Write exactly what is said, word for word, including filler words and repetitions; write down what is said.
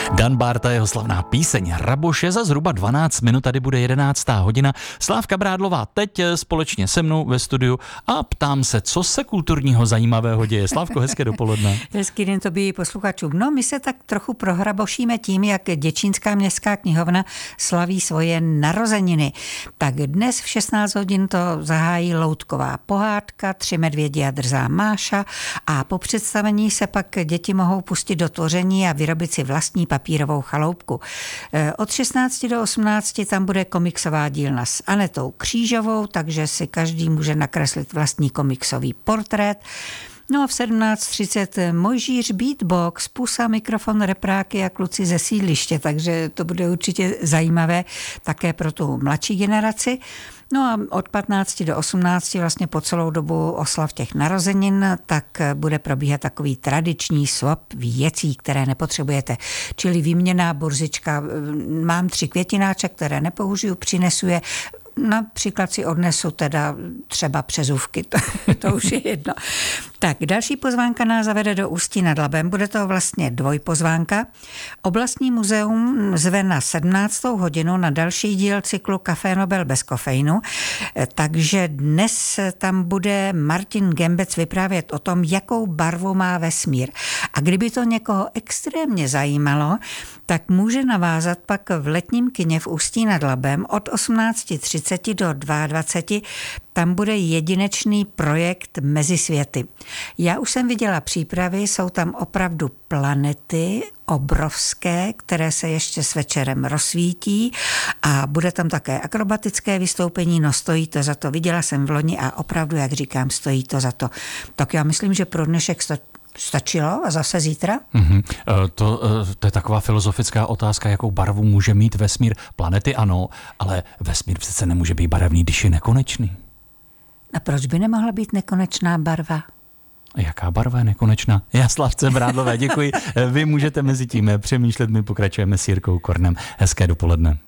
Dan Bárta, jeho slavná píseň Raboše, za zhruba dvanáct minut tady bude jedenáctá hodina. Slávka Brádlová teď společně se mnou ve studiu a ptám se, co se kulturního zajímavého děje. Slávko, hezké dopoledne. Hezký den tobě posluchačům. No, my se tak trochu prohrabošíme tím, jak Děčínská městská knihovna slaví svoje narozeniny. Tak dnes v šestnáct hodin to zahájí loutková pohádka, Tři medvědi a drzá Máša a po představení se pak děti mohou pustit do tvoření a vyrobit si vlastní papírovou chaloupku. Od šestnácti do osmnácti tam bude komiksová dílna s Anetou Křížovou, takže si každý může nakreslit vlastní komiksový portrét. No a v sedmnáct třicet Mojžíř Beatbox, pusa, mikrofon, repráky a kluci ze sídliště, takže to bude určitě zajímavé také pro tu mladší generaci. No a od patnácti do osmnácti vlastně po celou dobu oslav těch narozenin, tak bude probíhat takový tradiční swap věcí, které nepotřebujete. Čili výměná burzička, mám tři květináče, které nepoužiju, přinesu je, například si odnesu teda třeba přezůvky, to, to už je jedno. Tak, další pozvánka nás zavede do Ústí nad Labem, bude to vlastně dvojpozvánka. Oblastní muzeum zve na sedmnáctou hodinu na další díl cyklu Café Nobel bez kofeinu, takže dnes tam bude Martin Gembec vyprávět o tom, jakou barvu má vesmír. A kdyby to někoho extrémně zajímalo, tak může navázat pak v letním kině v Ústí nad Labem od osmnáct třicet do dvacet dva. Tam bude jedinečný projekt Mezi světy. Já už jsem viděla přípravy, jsou tam opravdu planety obrovské, které se ještě s večerem rozsvítí a bude tam také akrobatické vystoupení, no stojí to za to. Viděla jsem v loni a opravdu, jak říkám, stojí to za to. Tak já myslím, že pro dnešek sto... stačilo a zase zítra? Mm-hmm. To, to je taková filozofická otázka, jakou barvu může mít vesmír. Planety ano, ale vesmír přece nemůže být barevný, když je nekonečný. A proč by nemohla být nekonečná barva? Jaká barva je nekonečná? Já Slávce Brádlové, děkuji. Vy můžete mezi tím přemýšlet, my pokračujeme s Jirkou Kornem. Hezké dopoledne.